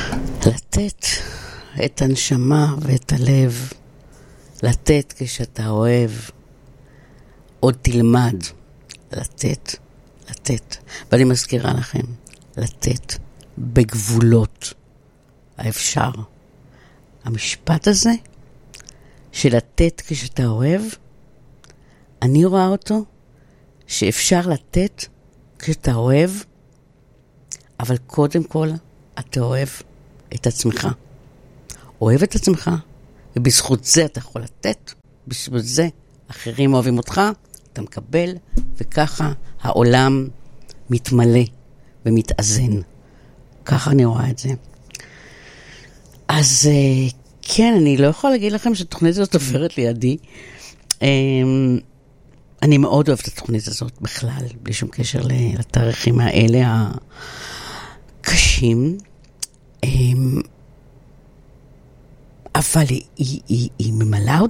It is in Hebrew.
לתת את הנשמה ואת הלב, לתת כשאתה אוהב, עוד תלמד לתת. ואני מזכירה לכם, לתת בגבולות האפשר. המשפט הזה של לתת כשאתה אוהב, אני רואה אותו שאפשר לתת כשאתה אוהב, אבל קודם כל אתה אוהב את עצמך. אוהב את עצמך, ובזכות זה אתה יכול לתת, בזכות זה אחרים אוהבים אותך, אתה מקבל, וככה העולם מתמלא ומתאזן. ככה אני רואה את זה. אז כן, אני לא יכולה להגיד לכם שהתוכנית הזאת עוברת לידי. אני מאוד אוהבת את התוכנית הזאת בכלל, בלי שום קשר לתאריכים האלה הקשים. אבל היא ממלאה